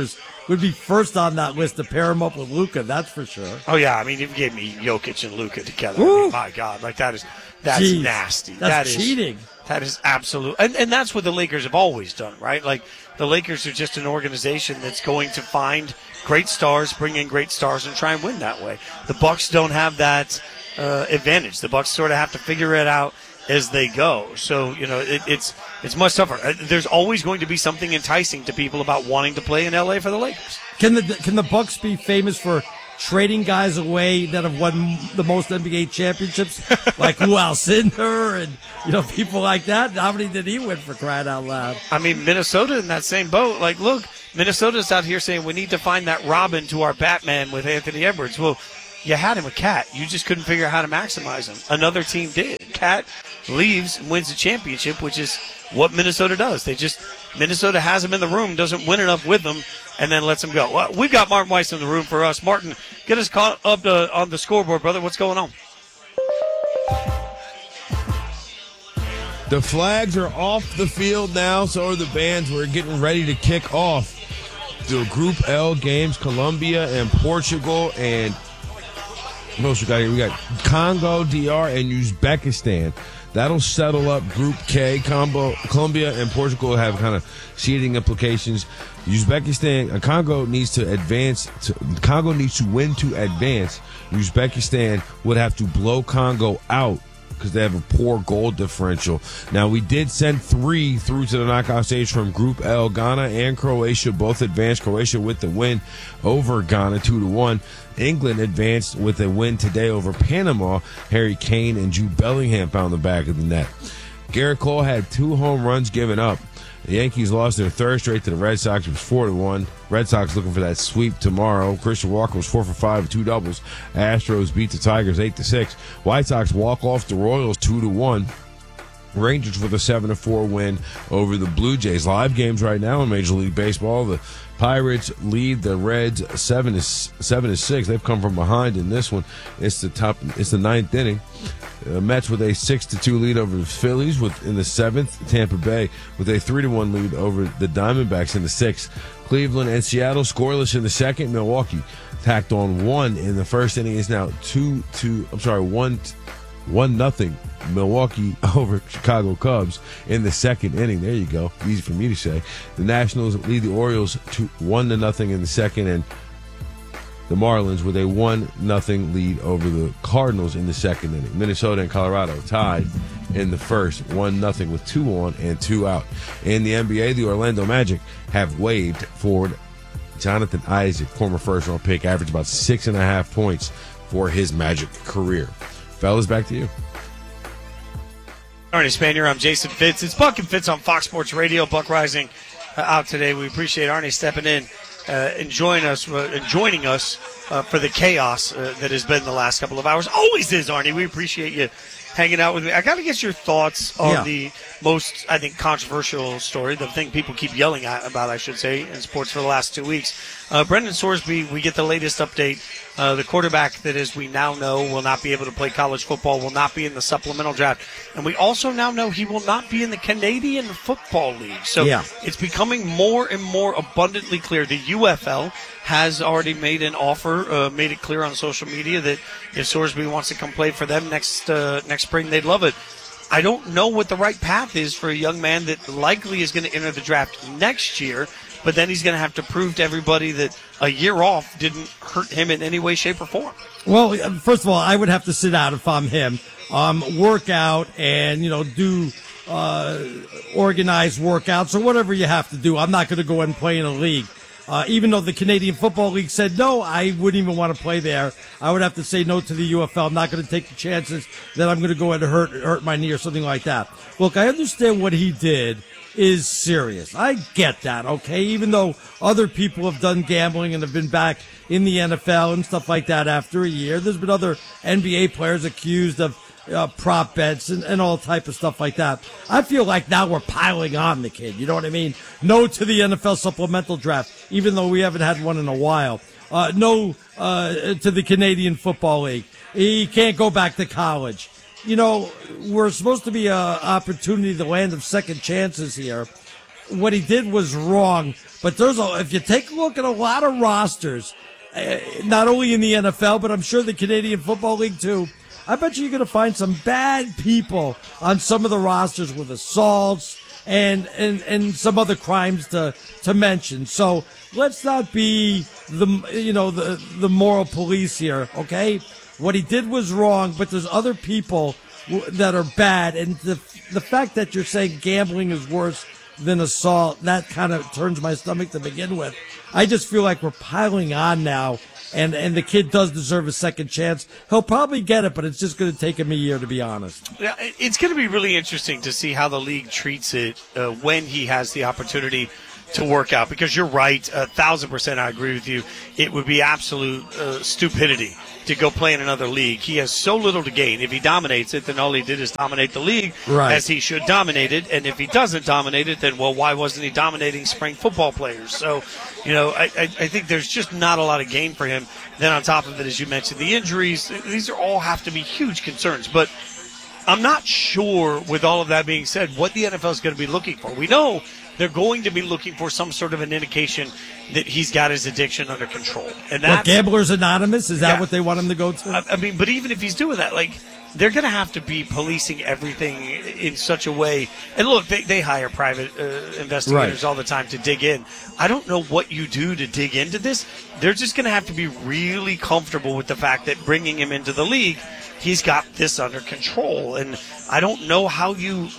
would be first on that list to pair him up with Luka. That's for sure. Oh yeah, I mean, if you gave me Jokic and Luka together, I mean, my God, like that's Jeez, nasty. That's cheating. That is absolute, and that's what the Lakers have always done, right? Like the Lakers are just an organization that's going to find great stars, bring in great stars, and try and win that way. The Bucks don't have that advantage. The Bucks sort of have to figure it out as they go. So, it's much tougher. There's always going to be something enticing to people about wanting to play in LA for the Lakers. Can the Bucks be famous for trading guys away that have won the most NBA championships, like Lou Alcindor and people like that? How many did he win, for crying out loud? I mean, Minnesota in that same boat. Like, look, Minnesota's out here saying we need to find that Robin to our Batman with Anthony Edwards. Well, you had him a Cat. You just couldn't figure out how to maximize him. Another team did. Cat leaves and wins the championship, which is what Minnesota does. Minnesota has him in the room, doesn't win enough with them, and then lets him go. Well, we've got Martin Weiss in the room for us. Martin, get us caught up on the scoreboard, brother. What's going on? The flags are off the field now, so are the bands. We're getting ready to kick off the Group L games, Colombia and Portugal, and what else we got here? We got Congo, DR, and Uzbekistan. That'll settle up Group K. Colombia and Portugal have kind of seeding implications. Congo needs to advance. Congo needs to win to advance. Uzbekistan would have to blow Congo out because they have a poor goal differential. Now, we did send 3 through to the knockout stage from Group L. Ghana and Croatia both advanced. Croatia with the win over Ghana 2-1. England advanced with a win today over Panama. Harry Kane and Jude Bellingham found the back of the net. Garrett Cole had 2 home runs given up. The Yankees lost their third straight to the Red Sox. It was 4-1. Red Sox looking for that sweep tomorrow. Christian Walker was 4 for 5 with 2 doubles. Astros beat the Tigers 8-6. White Sox walk off the Royals 2-1. Rangers with a 7-4 win over the Blue Jays. Live games right now in Major League Baseball. The Pirates lead the Reds 7-6. They've come from behind in this one. It's the ninth inning. Mets with a 6-2 lead over the Phillies in the 7th. Tampa Bay with a 3-1 lead over the Diamondbacks in the 6th. Cleveland and Seattle scoreless in the 2nd. Milwaukee tacked on 1 in the 1st inning. It's now 1-0 Milwaukee over Chicago Cubs in the 2nd inning. There you go. Easy for me to say. The Nationals lead the Orioles 1-0 in the 2nd, and the Marlins with a 1-0 lead over the Cardinals in the 2nd inning. Minnesota and Colorado tied in the 1st, 1-0 with 2 on and 2 out. In the NBA, the Orlando Magic have waived forward Jonathan Isaac, former first-round pick, averaged about 6.5 points for his Magic career. Fellas, back to you. Arnie Spanier, I'm Jason Fitz. It's Buck and Fitz on Fox Sports Radio. Buck Rising out today. We appreciate Arnie stepping in and joining us for the chaos that has been the last couple of hours. Always is, Arnie. We appreciate you hanging out with me. I got to get your thoughts on the most, I think, controversial story, the thing people keep yelling about, I should say, in sports for the last 2 weeks. Brendan Sorsby, we get the latest update. The quarterback that, as we now know, will not be able to play college football, will not be in the supplemental draft. And we also now know he will not be in the Canadian Football League. So it's becoming more and more abundantly clear. The UFL has already made an offer, made it clear on social media that if Sorsby wants to come play for them next spring, they'd love it. I don't know what the right path is for a young man that likely is going to enter the draft next year, but then he's going to have to prove to everybody that a year off didn't hurt him in any way, shape, or form. Well, first of all, I would have to sit out if I'm him, work out and, do organized workouts or whatever you have to do. I'm not going to go and play in a league. Even though the Canadian Football League said no, I wouldn't even want to play there. I would have to say no to the UFL. I'm not going to take the chances that I'm going to go and hurt my knee or something like that. Look, I understand what he did is serious. I get that, okay? Even though other people have done gambling and have been back in the NFL and stuff like that after a year, there's been other NBA players accused of prop bets and all type of stuff like that. I feel like now we're piling on the kid. You know what I mean? No to the NFL supplemental draft, even though we haven't had one in a while. No to the Canadian Football League. He can't go back to college. We're supposed to be an opportunity, the land of second chances here. what he did was wrong. But if you take a look at a lot of rosters, not only in the NFL, but I'm sure the Canadian Football League too, I bet you're going to find some bad people on some of the rosters with assaults and some other crimes to mention. So let's not be the moral police here, okay? What he did was wrong, but there's other people that are bad, and the fact that you're saying gambling is worse than assault, that kind of turns my stomach to begin with. I just feel like we're piling on now, and the kid does deserve a second chance. He'll probably get it, but it's just going to take him a year, to be honest. Yeah, it's going to be really interesting to see how the league treats it when he has the opportunity to work out, because you're right, 1,000% I agree with you. It would be absolute stupidity to go play in another league. He has so little to gain. If he dominates it, then all he did is dominate the league as he should dominate it. And if he doesn't dominate it, then, well, why wasn't he dominating spring football players? So, I think there's just not a lot of gain for him. Then on top of it, as you mentioned, the injuries, these all have to be huge concerns. But I'm not sure, with all of that being said, what the NFL is going to be looking for. We know they're going to be looking for some sort of an indication that he's got his addiction under control. And that's Gamblers Anonymous? Is that what they want him to go to? I mean, but even if he's doing that, they're going to have to be policing everything in such a way. And look, they hire private investigators all the time to dig in. I don't know what you do to dig into this. They're just going to have to be really comfortable with the fact that bringing him into the league, he's got this under control. And I don't know how you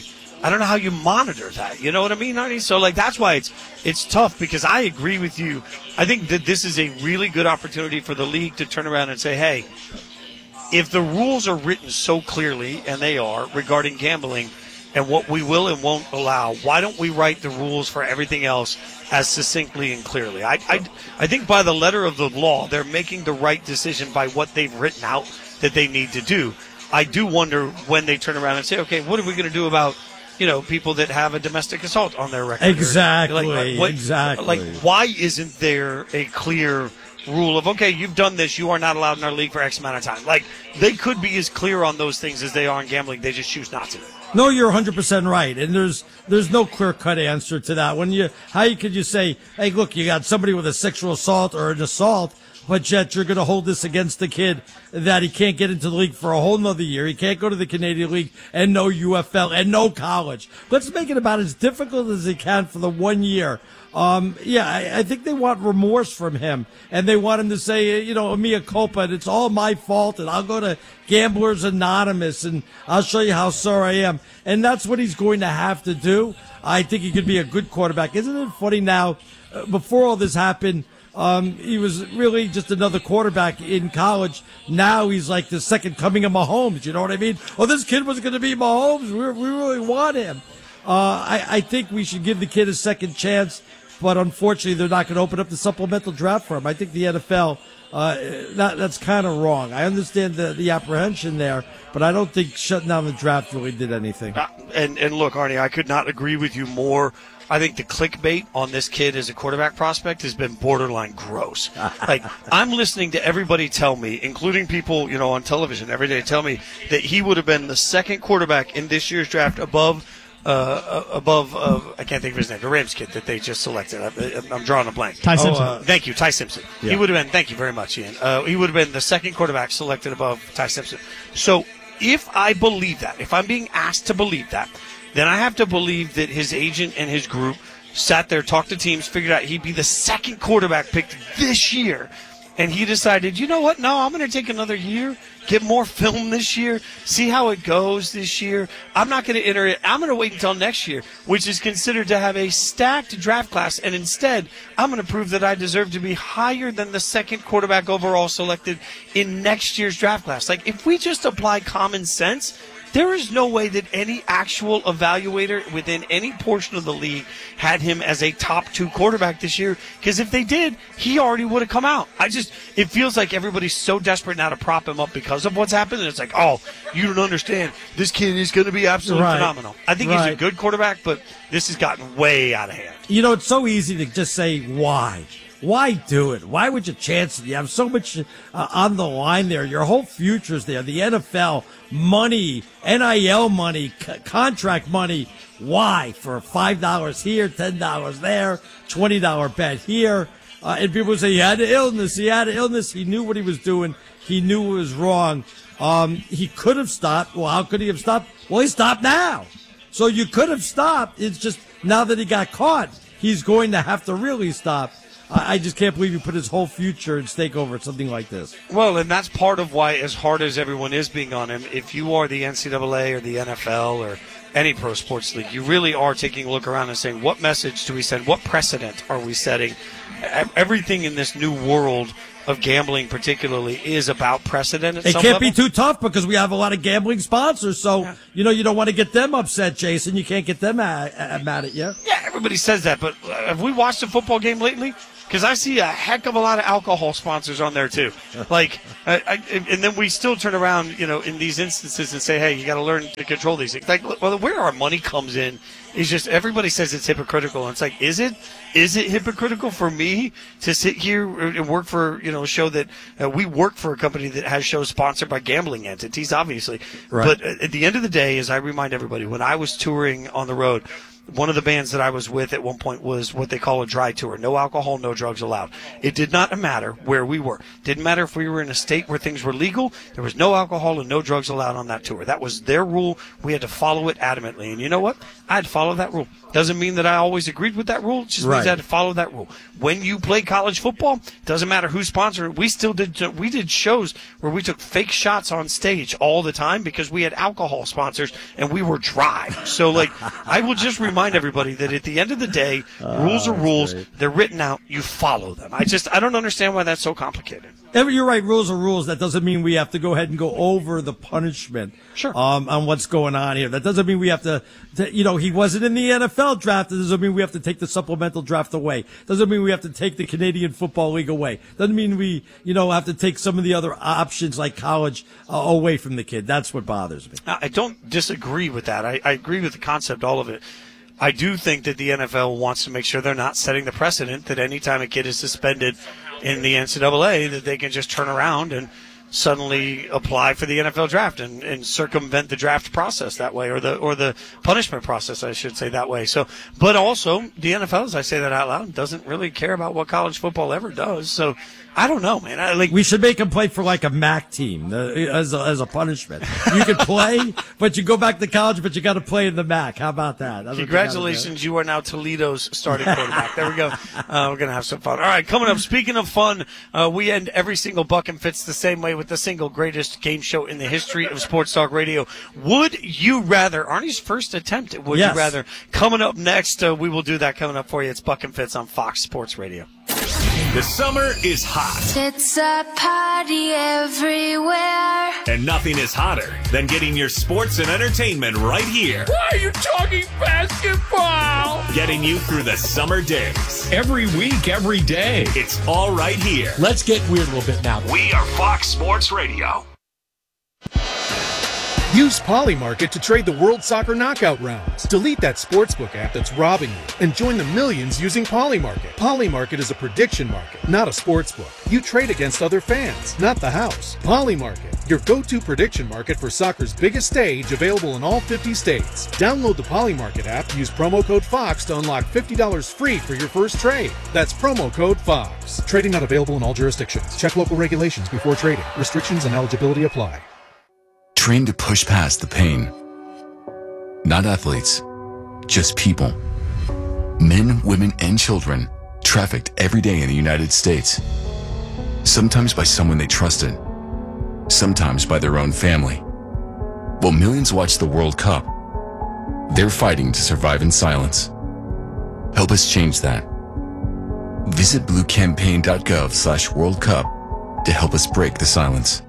monitor that. You know what I mean, Arnie? So, that's why it's tough, because I agree with you. I think that this is a really good opportunity for the league to turn around and say, hey, if the rules are written so clearly, and they are, regarding gambling and what we will and won't allow, why don't we write the rules for everything else as succinctly and clearly? I think by the letter of the law, they're making the right decision by what they've written out that they need to do. I do wonder when they turn around and say, okay, what are we going to do about people that have a domestic assault on their record? Exactly. Exactly. Why isn't there a clear rule of, okay, you've done this, you are not allowed in our league for X amount of time? They could be as clear on those things as they are in gambling. They just choose not to. No, you're 100% right, and there's no clear-cut answer to that. How could you say, hey, look, you got somebody with a sexual assault or an assault, but yet you're going to hold this against the kid that he can't get into the league for a whole nother year. He can't go to the Canadian League and no UFL and no college. Let's make it about as difficult as they can for the 1 year. I think they want remorse from him, and they want him to say, mea culpa, and it's all my fault, and I'll go to Gamblers Anonymous, and I'll show you how sorry I am. And that's what he's going to have to do. I think he could be a good quarterback. Isn't it funny now, before all this happened, he was really just another quarterback in college. Now he's like the second coming of Mahomes. You know what I mean? Oh, this kid was going to be Mahomes. We really want him. I think we should give the kid a second chance, but unfortunately they're not going to open up the supplemental draft for him. I think the NFL, that's kind of wrong. I understand the apprehension there, but I don't think shutting down the draft really did anything. And look, Arnie, I could not agree with you more. I think the clickbait on this kid as a quarterback prospect has been borderline gross. I'm listening to everybody tell me, including people, on television every day, tell me that he would have been the second quarterback in this year's draft above I can't think of his name, the Rams kid that they just selected. I'm drawing a blank. Ty Simpson. Thank you, Ty Simpson. Yeah. He would have been, thank you very much, Ian. He would have been the second quarterback selected above Ty Simpson. So if I believe that, if I'm being asked to believe that, then I have to believe that his agent and his group sat there, talked to teams, figured out he'd be the second quarterback picked this year. And he decided, you know what? No, I'm going to take another year, get more film this year, see how it goes this year. I'm not going to enter it. I'm going to wait until next year, which is considered to have a stacked draft class. And instead, I'm going to prove that I deserve to be higher than the second quarterback overall selected in next year's draft class. If we just apply common sense, there is no way that any actual evaluator within any portion of the league had him as a top 2 quarterback this year, because if they did, he already would have come out. It feels like everybody's so desperate now to prop him up because of what's happened, and it's like, oh, you don't understand. This kid is going to be absolutely phenomenal. I think he's a good quarterback, but this has gotten way out of hand. It's so easy to just say why. Why do it? Why would you chance it? You have so much on the line there. Your whole future's there. The NFL, money, NIL money, contract money. Why? For $5 here, $10 there, $20 bet here. And people say he had an illness. He knew what he was doing. He knew it was wrong. He could have stopped. Well, how could he have stopped? Well, he stopped now. So you could have stopped. It's just now that he got caught, he's going to have to really stop. I just can't believe he put his whole future at stake over something like this. Well, and that's part of why, as hard as everyone is being on him, if you are the NCAA or the NFL or any pro sports league, you really are taking a look around and saying, what message do we send? What precedent are we setting? Everything in this new world of gambling particularly is about precedent at it some can't level. be too tough because we have a lot of gambling sponsors. So, you don't want to get them upset, Jason. You can't get them mad at you. Yeah, everybody says that. But have we watched a football game lately? Because I see a heck of a lot of alcohol sponsors on there, too. And then we still turn around, in these instances and say, hey, you got to learn to control these things. Where our money comes in is just everybody says it's hypocritical. And it's like, is it hypocritical for me to sit here and work for, a show that we work for a company that has shows sponsored by gambling entities, obviously. Right. But at the end of the day, as I remind everybody, when I was touring on the road, one of the bands that I was with at one point was what they call a dry tour. No alcohol, no drugs allowed. It did not matter where we were. Didn't matter if we were in a state where things were legal. There was no alcohol and no drugs allowed on that tour. That was their rule. We had to follow it adamantly. And you know what? I had to follow that rule. Doesn't mean that I always agreed with that rule. It just means I had to follow that rule. When you play college football, doesn't matter who sponsored it. We did shows where we took fake shots on stage all the time because we had alcohol sponsors and we were dry. So, I will just remind everybody that at the end of the day, rules are rules. Great. They're written out. You follow them. I don't understand why that's so complicated. You're right. Rules are rules. That doesn't mean we have to go ahead and go over the punishment. Sure. On what's going on here. That doesn't mean we have to he wasn't in the NFL draft. It doesn't mean we have to take the supplemental draft away. Doesn't mean we have to take the Canadian Football League away. Doesn't mean we, have to take some of the other options like college away from the kid. That's what bothers me. I don't disagree with that. I agree with the concept, all of it. I do think that the NFL wants to make sure they're not setting the precedent that anytime a kid is suspended in the NCAA that they can just turn around and suddenly apply for the NFL draft and circumvent the draft process that way, or the punishment process, I should say, that way. So, but also the NFL, as I say that out loud, doesn't really care about what college football ever does. So I don't know, man. We should make him play for like a MAC team as a punishment. You can play, but you go back to college, but you got to play in the MAC. How about that? Congratulations, you are now Toledo's starting quarterback. There we go. We're going to have some fun. All right, coming up, speaking of fun, we end every single Buck and Fitz the same way with the single greatest game show in the history of Sports Talk Radio. Would you rather? Arnie's first attempt at Would You Rather. Coming up next, we will do that coming up for you. It's Buck and Fitz on Fox Sports Radio. The summer is hot. It's a party everywhere. And nothing is hotter than getting your sports and entertainment right here. Why are you talking basketball? Getting you through the summer days. Every week, every day. It's all right here. Let's get weird a little bit now. We are Fox Sports Radio. Use Polymarket to trade the World Soccer Knockout rounds. Delete that sportsbook app that's robbing you and join the millions using Polymarket. Polymarket is a prediction market, not a sportsbook. You trade against other fans, not the house. Polymarket, your go-to prediction market for soccer's biggest stage, available in all 50 states. Download the Polymarket app, use promo code FOX to unlock $50 free for your first trade. That's promo code FOX. Trading not available in all jurisdictions. Check local regulations before trading. Restrictions and eligibility apply. Train to push past the pain. Not athletes, just people. Men, women, and children trafficked every day in the United States. Sometimes by someone they trusted, sometimes by their own family. While millions watch the World Cup, they're fighting to survive in silence. Help us change that. Visit bluecampaign.gov/World Cup to help us break the silence.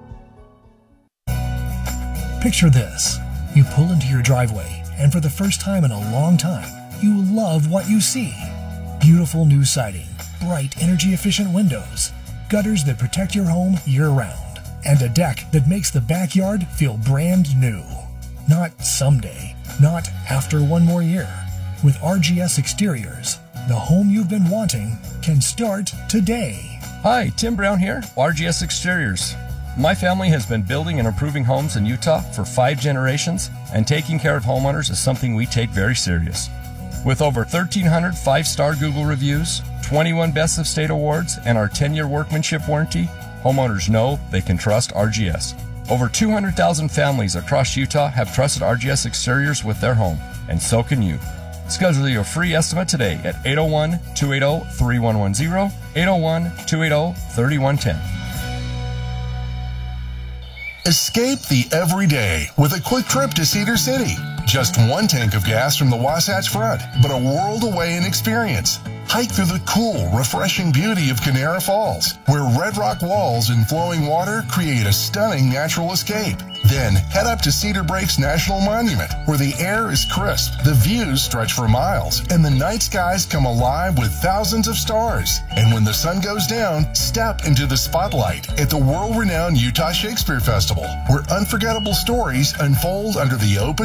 Picture this. You pull into your driveway, and for the first time in a long time, you love what you see. Beautiful new siding, bright energy-efficient windows, gutters that protect your home year-round, and a deck that makes the backyard feel brand new. Not someday, not after one more year. With RGS Exteriors, The home you've been wanting can start today. Hi, Tim Brown here, RGS Exteriors. My family has been building and improving homes in Utah for 5 generations, and taking care of homeowners is something we take very serious. With over 1,300 5-star Google reviews, 21 Best of State awards, and our 10-year workmanship warranty, homeowners know they can trust RGS. Over 200,000 families across Utah have trusted RGS Exteriors with their home, and so can you. Schedule your free estimate today at 801-280-3110, 801-280-3110. Escape the everyday with a quick trip to Cedar City. Just 1 tank of gas from the Wasatch Front, but a world away in experience. Hike through the cool, refreshing beauty of Canara Falls, where red rock walls and flowing water create a stunning natural escape. Then head up to Cedar Breaks National Monument, where the air is crisp, the views stretch for miles, and the night skies come alive with thousands of stars. And when the sun goes down, step into the spotlight at the world-renowned Utah Shakespeare Festival, where unforgettable stories unfold under the open